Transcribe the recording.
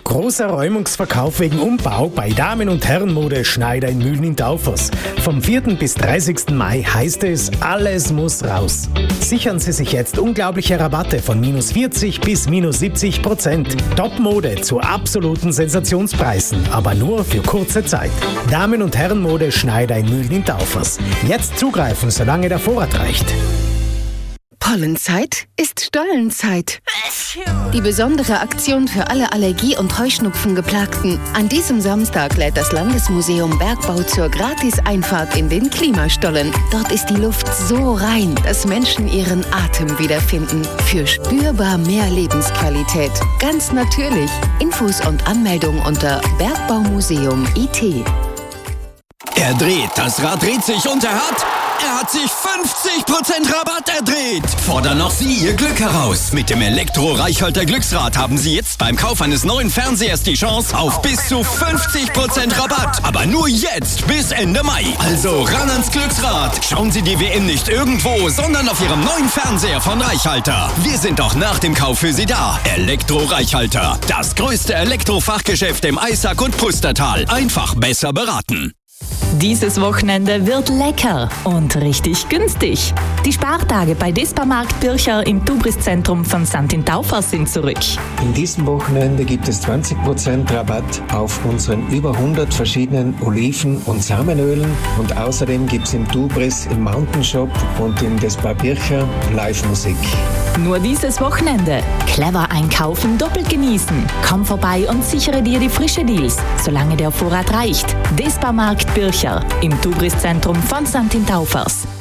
Großer Räumungsverkauf wegen Umbau bei Damen- und Herrenmode Schneider in Mühlen in Taufers. Vom 4. bis 30. Mai heißt es, alles muss raus. Sichern Sie sich jetzt unglaubliche Rabatte von -40 bis -70%. Topmode zu absoluten Sensationspreisen, aber nur für kurze Zeit. Damen- und Herrenmode Schneider in Mühlen in Taufers. Jetzt zugreifen, solange der Vorrat reicht. Pollenzeit ist Stollenzeit. Die besondere Aktion für alle Allergie- und Heuschnupfen-Geplagten. An diesem Samstag lädt das Landesmuseum Bergbau zur Gratis-Einfahrt in den Klimastollen. Dort ist die Luft so rein, dass Menschen ihren Atem wiederfinden. Für spürbar mehr Lebensqualität. Ganz natürlich. Infos und Anmeldung unter Bergbaumuseum.it. Er dreht, das Rad dreht sich und er hat sich 50% Rabatt erdreht. Fordern noch Sie Ihr Glück heraus. Mit dem Elektro-Reichhalter Glücksrad haben Sie jetzt beim Kauf eines neuen Fernsehers die Chance auf bis zu 50% Rabatt. Aber nur jetzt bis Ende Mai. Also ran ans Glücksrad. Schauen Sie die WM nicht irgendwo, sondern auf Ihrem neuen Fernseher von Reichhalter. Wir sind auch nach dem Kauf für Sie da. Elektro-Reichhalter. Das größte Elektrofachgeschäft im Eisack und Pustertal. Einfach besser beraten. Dieses Wochenende wird lecker und richtig günstig. Die Spartage bei Disparmarkt Bircher im Tubriszentrum von St. in Taufers sind zurück. In diesem Wochenende gibt es 20% Rabatt auf unseren über 100 verschiedenen Oliven- und Samenölen und außerdem gibt es im Tubris, im Mountain Shop und im Dispar Bircher Live-Musik. Nur dieses Wochenende. Clever einkaufen, doppelt genießen. Komm vorbei und sichere dir die frische Deals, solange der Vorrat reicht. Disparmarkt Bircher im Tubriszentrum von St. in Taufers.